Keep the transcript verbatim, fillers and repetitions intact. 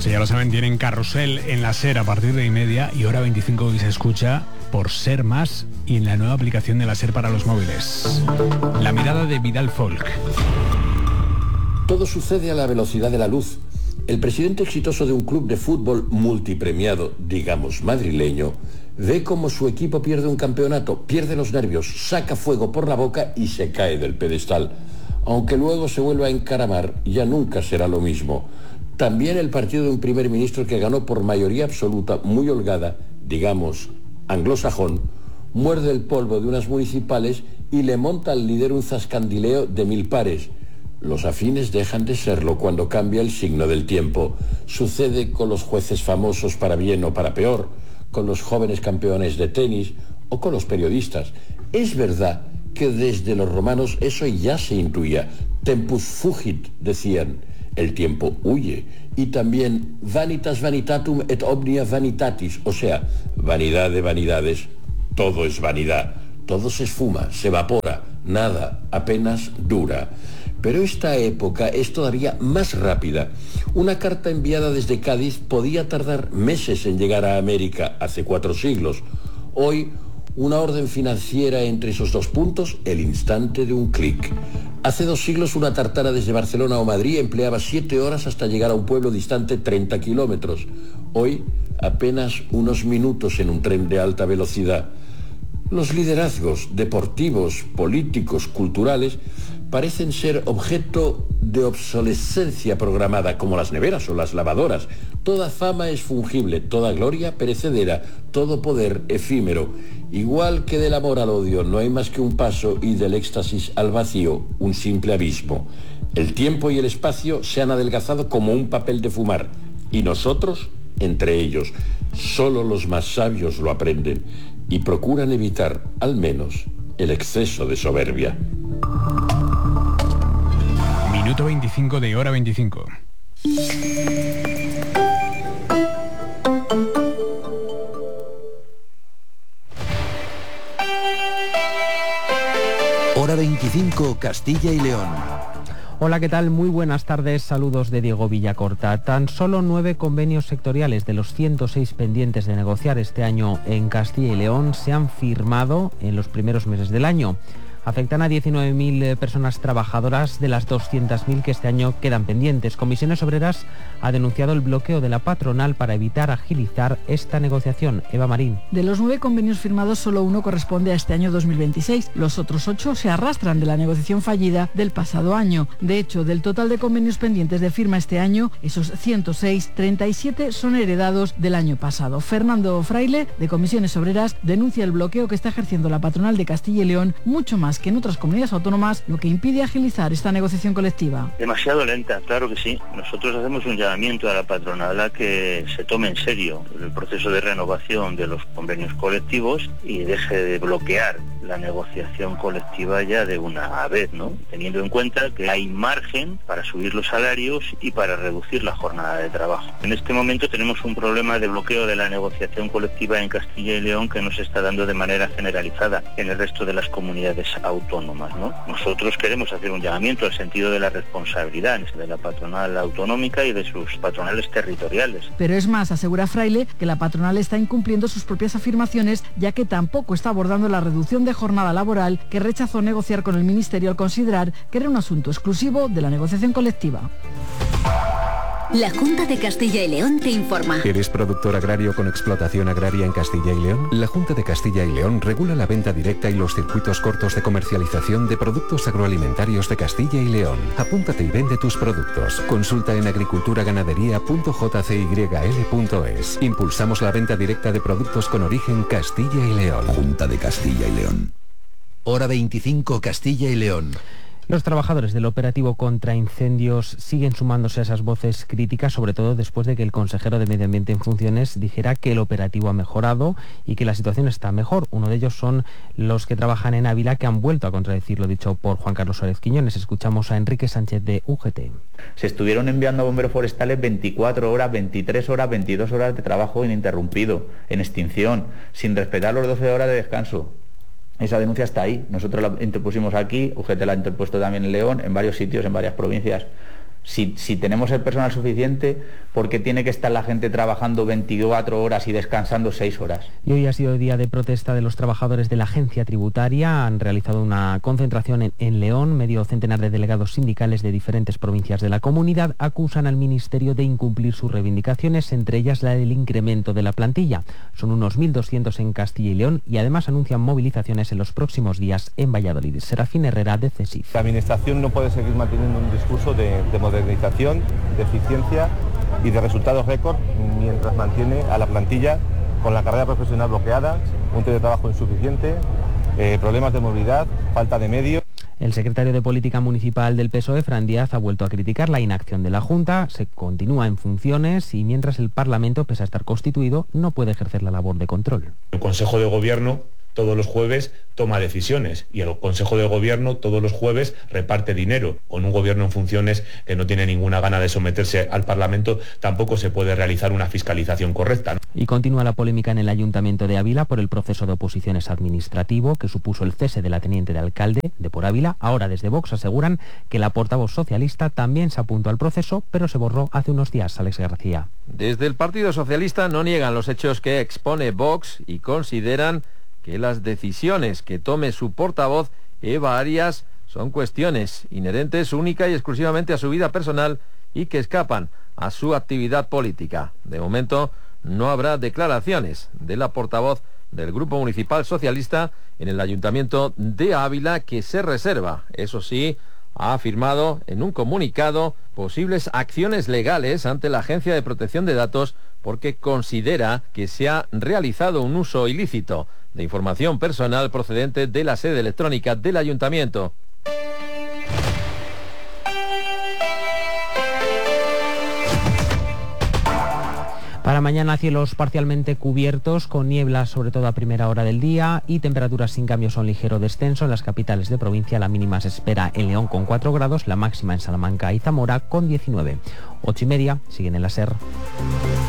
noche, ya lo saben, tienen Carrusel en la SER a partir de y media y hora veinticinco que se escucha por Ser Más y en la nueva aplicación de la SER para los móviles. La mirada de Vidal Folk. Todo sucede a la velocidad de la luz. El presidente exitoso de un club de fútbol multipremiado, digamos madrileño, ve cómo su equipo pierde un campeonato, pierde los nervios, saca fuego por la boca y se cae del pedestal. Aunque luego se vuelva a encaramar, ya nunca será lo mismo. También el partido de un primer ministro que ganó por mayoría absoluta, muy holgada, digamos, anglosajón, muerde el polvo de unas municipales y le monta al líder un zascandileo de mil pares. Los afines dejan de serlo cuando cambia el signo del tiempo. Sucede con los jueces famosos para bien o para peor, con los jóvenes campeones de tenis o con los periodistas. Es verdad que desde los romanos eso ya se intuía. Tempus fugit, decían, el tiempo huye. Y también vanitas vanitatum et omnia vanitatis, o sea, vanidad de vanidades, todo es vanidad, todo se esfuma, se evapora, nada, apenas dura. Pero esta época es todavía más rápida. Una carta enviada desde Cádiz podía tardar meses en llegar a América hace cuatro siglos. Hoy, una orden financiera entre esos dos puntos, el instante de un clic. Hace dos siglos una tartana desde Barcelona o Madrid empleaba siete horas hasta llegar a un pueblo distante treinta kilómetros. Hoy, apenas unos minutos en un tren de alta velocidad. Los liderazgos deportivos, políticos, culturales parecen ser objeto de obsolescencia programada, como las neveras o las lavadoras. Toda fama es fungible, toda gloria perecedera, todo poder efímero. Igual que del amor al odio no hay más que un paso y del éxtasis al vacío un simple abismo. El tiempo y el espacio se han adelgazado como un papel de fumar y nosotros entre ellos. Solo los más sabios lo aprenden y procuran evitar, al menos, el exceso de soberbia. Minuto veinticinco de hora veinticinco. Hora veinticinco, Castilla y León. Hola, ¿qué tal? Muy buenas tardes, saludos de Diego Villacorta. Tan solo nueve convenios sectoriales de los ciento seis pendientes de negociar este año en Castilla y León se han firmado en los primeros meses del año. Afectan a diecinueve mil personas trabajadoras de las doscientas mil que este año quedan pendientes. Comisiones Obreras ha denunciado el bloqueo de la patronal para evitar agilizar esta negociación. Eva Marín. De los nueve convenios firmados, solo uno corresponde a este año dos mil veintiséis. Los otros ocho se arrastran de la negociación fallida del pasado año. De hecho, del total de convenios pendientes de firma este año, esos ciento seis, treinta y siete son heredados del año pasado. Fernando Fraile, de Comisiones Obreras, denuncia el bloqueo que está ejerciendo la patronal de Castilla y León, mucho más que en otras comunidades autónomas, lo que impide agilizar esta negociación colectiva. Demasiado lenta, claro que sí. Nosotros hacemos un llamamiento a la patronal a que se tome en serio el proceso de renovación de los convenios colectivos y deje de bloquear la negociación colectiva ya de una vez, ¿no? Teniendo en cuenta que hay margen para subir los salarios y para reducir la jornada de trabajo. En este momento tenemos un problema de bloqueo de la negociación colectiva en Castilla y León que no se está dando de manera generalizada en el resto de las comunidades autónomas, ¿no? Nosotros queremos hacer un llamamiento al sentido de la responsabilidad de la patronal autonómica y de sus patronales territoriales. Pero es más, asegura Fraile, que la patronal está incumpliendo sus propias afirmaciones, ya que tampoco está abordando la reducción de jornada laboral que rechazó negociar con el Ministerio al considerar que era un asunto exclusivo de la negociación colectiva. La Junta de Castilla y León te informa. ¿Eres productor agrario con explotación agraria en Castilla y León? La Junta de Castilla y León regula la venta directa y los circuitos cortos de comercialización de productos agroalimentarios de Castilla y León. Apúntate y vende tus productos. Consulta en agriculturaganadería punto j c y l punto es. Impulsamos la venta directa de productos con origen Castilla y León. Junta de Castilla y León. Hora veinticinco, Castilla y León. Los trabajadores del operativo contra incendios siguen sumándose a esas voces críticas, sobre todo después de que el consejero de Medio Ambiente en funciones dijera que el operativo ha mejorado y que la situación está mejor. Uno de ellos son los que trabajan en Ávila, que han vuelto a contradecir lo dicho por Juan Carlos Suárez Quiñones. Escuchamos a Enrique Sánchez de U G T. Se estuvieron enviando a bomberos forestales veinticuatro horas, veintitrés horas, veintidós horas de trabajo ininterrumpido, en extinción, sin respetar los doce horas de descanso. Esa denuncia está ahí. Nosotros la interpusimos aquí, U G T la ha interpuesto también en León, en varios sitios, en varias provincias. Si, si tenemos el personal suficiente, ¿por qué tiene que estar la gente trabajando veinticuatro horas y descansando seis horas? Y hoy ha sido día de protesta de los trabajadores de la agencia tributaria. Han realizado una concentración en, en León. Medio centenar de delegados sindicales de diferentes provincias de la comunidad acusan al Ministerio de incumplir sus reivindicaciones, entre ellas la del incremento de la plantilla. Son unos mil doscientos en Castilla y León y además anuncian movilizaciones en los próximos días en Valladolid. Serafín Herrera, de CESIF. La Administración no puede seguir manteniendo un discurso de, de modernización, de eficiencia y de resultados récord mientras mantiene a la plantilla con la carrera profesional bloqueada, un teletrabajo insuficiente, eh, problemas de movilidad, falta de medios. El secretario de Política Municipal del P S O E, Fran Díaz, ha vuelto a criticar la inacción de la Junta. Se continúa en funciones y mientras el Parlamento, pese a estar constituido, no puede ejercer la labor de control. El Consejo de Gobierno todos los jueves toma decisiones y el Consejo de Gobierno todos los jueves reparte dinero. Con un gobierno en funciones que no tiene ninguna gana de someterse al Parlamento, tampoco se puede realizar una fiscalización correcta, ¿no? Y continúa la polémica en el Ayuntamiento de Ávila por el proceso de oposiciones administrativo que supuso el cese de la teniente de alcalde de por Ávila. Ahora desde Vox aseguran que la portavoz socialista también se apuntó al proceso, pero se borró hace unos días. Alex García. Desde el Partido Socialista no niegan los hechos que expone Vox y consideran que las decisiones que tome su portavoz, Eva Arias, son cuestiones inherentes única y exclusivamente a su vida personal y que escapan a su actividad política. De momento, no habrá declaraciones de la portavoz del Grupo Municipal Socialista en el Ayuntamiento de Ávila, que se reserva, eso sí, ha afirmado en un comunicado posibles acciones legales ante la Agencia de Protección de Datos porque considera que se ha realizado un uso ilícito de información personal procedente de la sede electrónica del Ayuntamiento. Para mañana cielos parcialmente cubiertos con nieblas sobre todo a primera hora del día y temperaturas sin cambios o ligero descenso en las capitales de provincia. La mínima se espera en León con cuatro grados, la máxima en Salamanca y Zamora con diecinueve. Ocho y media, siguen en la SER.